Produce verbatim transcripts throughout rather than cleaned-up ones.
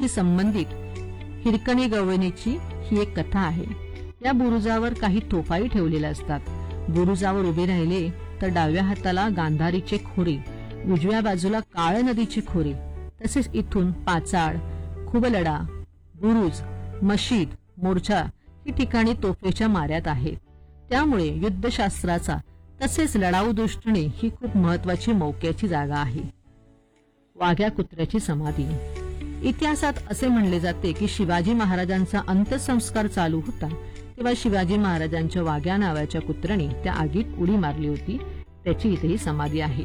बुरुजाशी संबंधित हिरकणी गवळणीची ही एक कथा आहे. या बुरुजावर काही तोफाही ठेवलेल्या असतात. बुरुजावर उभे राहिले तर डाव्या हाताला गांधारीचे खोरे, उजव्या बाजूला काळ नदीचे खोरे, तसेच इथून पाचाड, खुबलडा, बुरुज, मशीद, मोर्चा ही ठिकाणी तोफेच्या माऱ्यात आहेत. त्यामुळे युद्धशास्त्राचा तसेच लढाऊ दृष्टीने ही खूप महत्वाची मौक्याची जागा आहे. वाघ्या कुत्र्याची समाधी. इतिहासात असे म्हणले जाते की शिवाजी महाराजांचा अंत्यसंस्कार चालू होता तेव्हा शिवाजी महाराजांच्या वाघ्या नावाच्या कुत्र्याने त्या आगीत उडी मारली होती. त्याची इथेही समाधी आहे.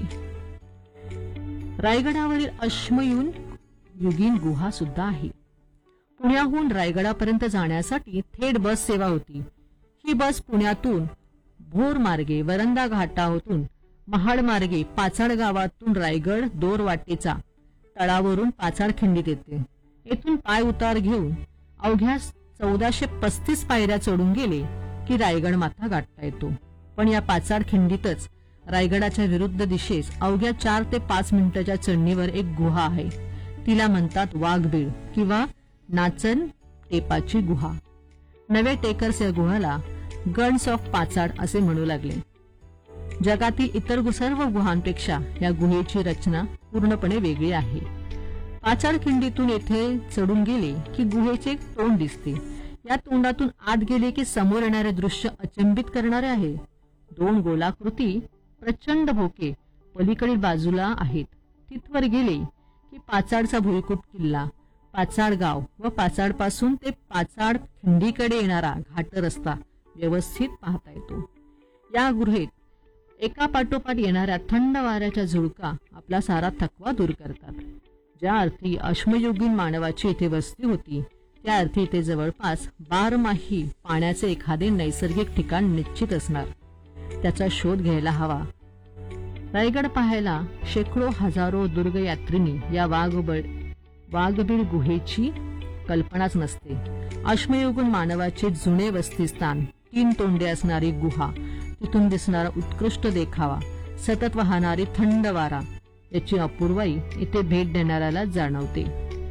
रायगडावरील अश्मयुन युगीन गुहा सुद्धा आहे. पुण्याहून रायगडापर्यंत जाण्यासाठी थेट बस सेवा होती. ही बस पुण्यातून भोर मार्गे वरंदा घाटातून महाड मार्गे पाचाड गावातून रायगड दोर वाटेचा तळावरून पाचाड खिंडीत येते. येथून पाय उतार घेऊन अवघ्या चौदाशे पस्तीस पायऱ्या चढून गेले की रायगड माथा गाठता येतो. पण या पाचाड खिंडीतच रायगडाच्या विरुद्ध दिशेस अवघ्या चार ते पाच मिनिटाच्या चढणीवर एक गुहा आहे. तिला म्हणतात वाघबीळ किंवा नाचन टेपाची गुहा. नवे टेकर्स या गुहाला गन्स ऑफ पाचाड असे म्हणू लागले. जगातील इतर सर्व गुहांपेक्षा या गुहेची रचना पूर्णपणे वेगळी आहे. पाचाड खिंडीतून येथे चढून गेले की गुहेचे एक तोंड दिसते. या तोंडातून आत गेले की समोर येणारे दृश्य अचंबित करणारे आहे. दोन गोलाकृती प्रचंड भोके पलीकडील बाजूला आहेत. तिथवर गेले की पाचाडचा भुईकोट किल्ला, पाचाड गाव व पाचाड पासून ते पाचाड खिंडीकडे येणारा घाट रस्ता व्यवस्थित पाहता येतो. या गुहेत एका पाठोपाठ येणाऱ्या थंड वाऱ्याच्या झुळका आपला सारा थकवा दूर करतात. ज्या अर्थी अश्मयुगीन मानवाची इथे वस्ती होती त्या अर्थी इथे जवळपास बारमाही पाण्याचे एखादे नैसर्गिक ठिकाण निश्चित असणार. त्याचा शोध घ्यायला हवा. रायगड पाहायला शेकडो हजारो दुर्गयात्रिनी या वाघबळ वाघबीळ गुहेची कल्पनाच नसते. अश्मयुगीन मानवाचे जुने वस्तीस्थान, तीन तोंडे असणारी गुहा, तिथून दिसणारा उत्कृष्ट देखावा, सतत वाहणारी थंड वारा याची अपूर्वाई इथे भेट देणाऱ्याला जाणवते.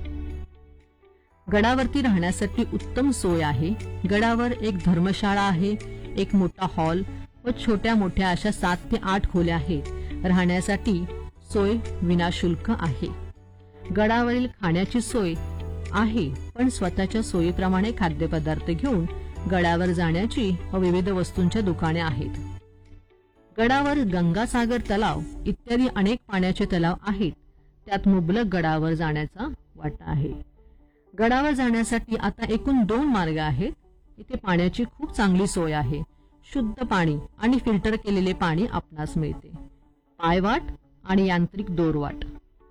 गडावरती राहण्यासाठी उत्तम सोय आहे. गडावर एक धर्मशाळा आहे, एक मोठा हॉल व छोट्या मोठ्या अशा सात ते आठ खोल्या आहेत. राहण्यासाठी सोय विनाशुल्क आहे. गडावरील खाण्याची सोय आहे पण स्वतःच्या सोयीप्रमाणे खाद्यपदार्थ घेऊन गडावर जाण्याची व विविध वस्तूंच्या दुकाने आहेत. गडावर गंगासागर तलाव इत्यादी अनेक पाण्याचे तलाव आहेत. त्यात मुबलक गडावर जाण्याचा वाटा आहे. गडावर जाण्यासाठी आता एकूण दोन मार्ग आहेत. इथे पाण्याची खूप चांगली सोय आहे. शुद्ध पाणी आणि फिल्टर केलेले पाणी आपणास मिळते. पायवाट आणि यांत्रिक दोरवाट.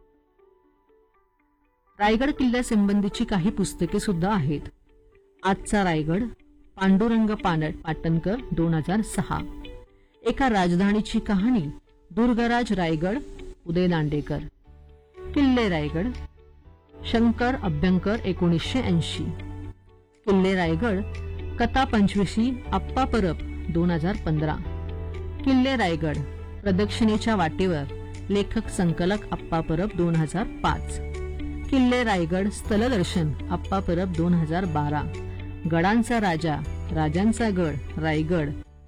रायगड किल्ल्यासंबंधीची काही पुस्तके सुद्धा आहेत. आजचा रायगड, पांडुरंग पाटणकर, दोन हजार सहा. एका राजधानीची कहाणी, दुर्गराज रायगड, उदय दांडेकर. किल्ले रायगड, शंकर अभ्यंकर, एकोणीसशे ऐंशी. किल्ले रायगड, कथा पंचवीसी, आप्पा परब, दोन हजार पंधरा. किल्ले रायगड, प्रदक्षिणेच्या वाटेवर, लेखक संकलक आप्पा परब, दोन हजार पाच. किल्ले रायगड, स्थलदर्शन, आप्पा परब, दोन हजार बारा. गडांचा राजा, राजांचा गड, रायगड,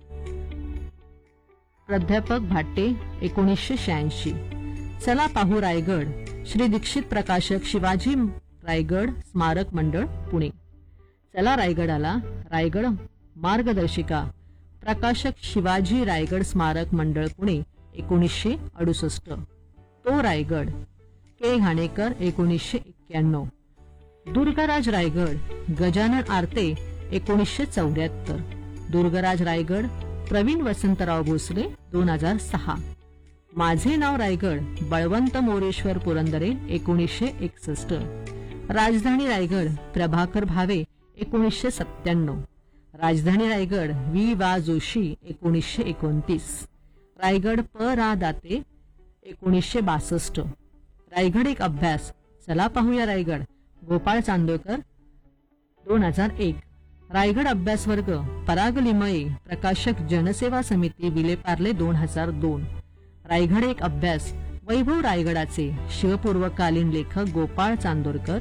प्राध्यापक भाटे, एकोणीसशे शहाऐंशी. चला पाहू रायगड, श्री दीक्षित प्रकाशक, शिवाजी रायगड स्मारक मंडळ, पुणे. चला रायगडाला, रायगड मार्गदर्शिका, प्रकाशक शिवाजी रायगड स्मारक मंडळ, पुणे, एकोणीसशे अडुसष्ट. तो रायगड, के घाणेकर, एकोणीसशे एक्क्याण्णव. दुर्गराज रायगड, गजानन आरते, एकोणीसशे चौऱ्याहत्तर. दुर्गराज रायगड, प्रवीण वसंतराव भोसले, दोन हजार सहा. माझे नाव रायगड, बळवंत मोरेश्वर पुरंदरे, एकोणीसशे एकसष्ट. राजधानी रायगड, प्रभाकर भावे, एकोणीसशे सत्त्याण्णव. राजधानी रायगड, वि वा जोशी, एकोणीसशे एकोणतीस. रायगड, प रा दाते, एकोणीसशे बासष्ट. रायगड एक अभ्यास, चला पाहूया रायगड, गोपाळ चांदोरकर, दोन हजार एक. रायगड अभ्यास वर्ग, पराग लिमये, प्रकाशक जनसेवा समिती, विलेपार्ले, दोन हजार दोन. रायगड एक अभ्यास, वैभव रायगडाचे, शिवपूर्वकालीन लेखक गोपाळ चांदोरकर,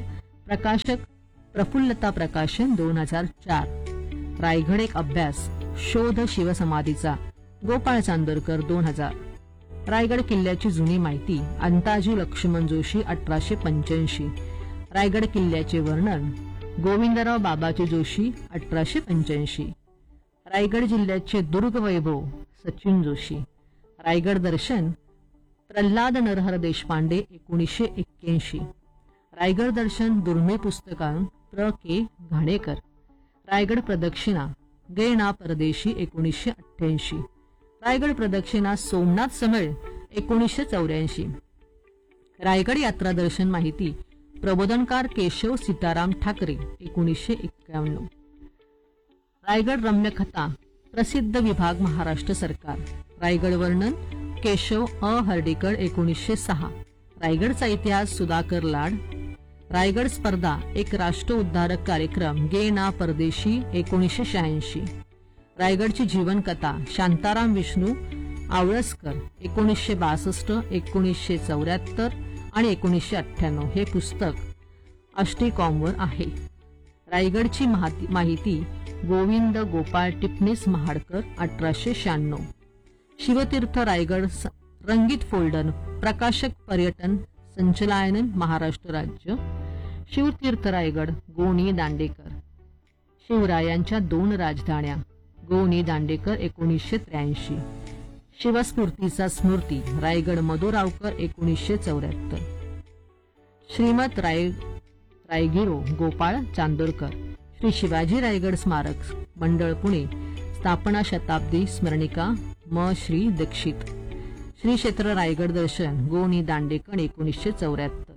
प्रकाशक प्रफुल्लता प्रकाशन दोन हजार चार. रायगड एक अभ्यास शोध शिवसमाधीचा गोपाळ चांदोरकर दोन हजार. रायगड किल्ल्याची जुनी माहिती अंताजी लक्ष्मण जोशी अठराशे पंच्याऐंशी. रायगड किल्ल्याचे वर्णन गोविंदराव बाबाजी जोशी अठराशे पंच्याऐंशी. रायगड जिल्ह्याचे दुर्ग वैभव सचिन जोशी. रायगड दर्शन प्रल्हाद नरहर देशपांडे एकोणीसशे एक्क्याऐंशी. रायगड दर्शन दुर्मिळ पुस्तकां प्र के घाणेकर. रायगड प्रदक्षिणा गे ना परदेशी एकोणीसशे अठ्ठ्याऐंशी. रायगड प्रदक्षिणा सोमनाथ समळ एकोणीसशे चौऱ्याऐंशी. रायगड यात्रा दर्शन माहिती प्रबोधनकार केशव सीताराम ठाकरे एकोणीसशे एक्क्याण्णव. रायगड रम्य कथा प्रसिद्ध विभाग महाराष्ट्र सरकार. रायगड वर्णन केशव अ हर्डीकर एकोणीसशे सहा. रायगडचा इतिहास सुधाकर लाड. रायगड स्पर्धा एक राष्ट्र उद्धारक कार्यक्रम गे ना परदेशी एकोणीसशे शहाऐंशी. रायगडची जीवनकथा शांताराम विष्णू आवळसकर एकोणीसशे बासष्ट एकोणीसशे चौऱ्याहत्तर आणि एकोणीसशे अठ्ठ्याण्णव हे पुस्तक अष्टीकॉमवर आहे. रायगडची माहिती गोविंद गोपाळ टिपणीस महाडकर अठराशे शहाण्णव. शिवतीर्थ रायगड रंगीत फोल्डर प्रकाशक पर्यटन संचालनालय महाराष्ट्र राज्य. शिवतीर्थ रायगड गोनी दांडेकर. शिवरायांच्या दोन राजधान्या गोनी दांडेकर एकोणीसशे त्र्याऐंशी. शिवस्फूर्तीचा स्मृती रायगड मधुरावकर एकोणीसशे चौऱ्याहत्तर. श्रीमत राय रायगिरो गोपाळ चांदोरकर. श्री शिवाजी रायगड स्मारक मंडळ पुणे स्थापना शताब्दी स्मरणिका म श्री दीक्षित. श्री क्षेत्र रायगड दर्शन गोनी दांडेकर एकोणीसशे चौऱ्याहत्तर.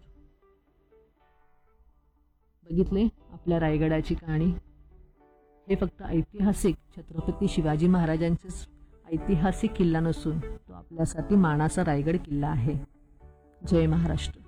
बघितले आपल्या रायगडाची कहाणी. हे फक्त ऐतिहासिक छत्रपती शिवाजी महाराजांचेच ऐतिहासिक किल्ला नसून तो आपल्यासाठी मानाचा रायगड किल्ला आहे. जय महाराष्ट्र.